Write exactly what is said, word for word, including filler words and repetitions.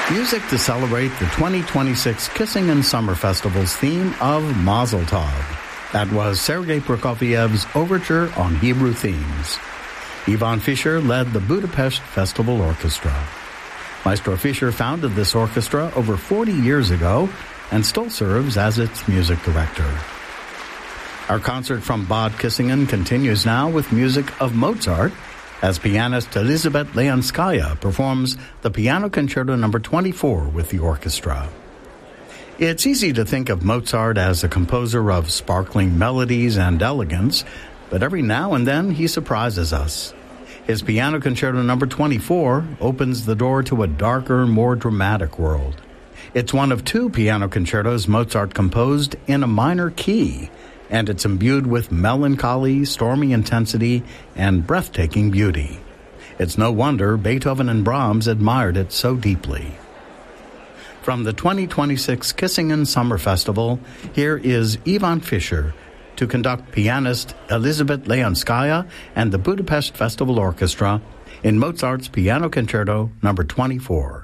Music to celebrate the twenty twenty-six Kissingen Summer Festival's theme of Mazel Tov. That was Sergei Prokofiev's Overture on Hebrew Themes. Ivan Fischer led the Budapest Festival Orchestra. Maestro Fischer founded this orchestra over forty years ago and still serves as its music director. Our concert from Bad Kissingen continues now with music of Mozart as pianist Elizabeth Leonskaya performs the Piano Concerto number twenty-four with the orchestra. It's easy to think of Mozart as a composer of sparkling melodies and elegance, but every now and then he surprises us. His Piano Concerto number twenty-four opens the door to a darker, more dramatic world. It's one of two piano concertos Mozart composed in a minor key, and it's imbued with melancholy, stormy intensity, and breathtaking beauty. It's no wonder Beethoven and Brahms admired it so deeply. From the twenty twenty-six Kissingen Summer Festival, here is Ivan Fischer to conduct pianist Elizabeth Leonskaya and the Budapest Festival Orchestra in Mozart's Piano Concerto number twenty-four.